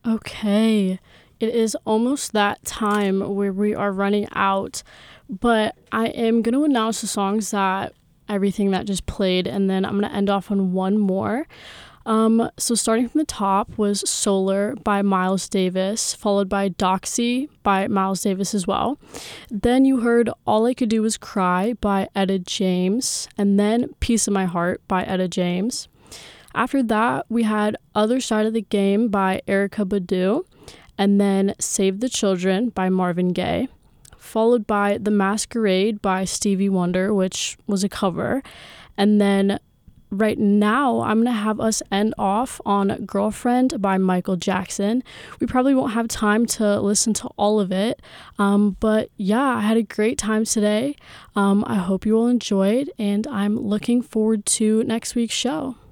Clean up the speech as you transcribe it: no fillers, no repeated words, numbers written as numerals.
Okay, it is almost that time where we are running out, but I am going to announce the songs that everything that just played, and then I'm going to end off on one more. So starting from the top was Solar by Miles Davis, followed by Doxy by Miles Davis as well. Then you heard All I Could Do Was Cry by Etta James, and then Piece of My Heart by Etta James. After that, we had Other Side of the Game by Erykah Badu, and then Save the Children by Marvin Gaye, followed by The Masquerade by Stevie Wonder, which was a cover. And then right now, I'm going to have us end off on Girlfriend by Michael Jackson. We probably won't have time to listen to all of it, but yeah, I had a great time today. I hope you all enjoyed, and I'm looking forward to next week's show.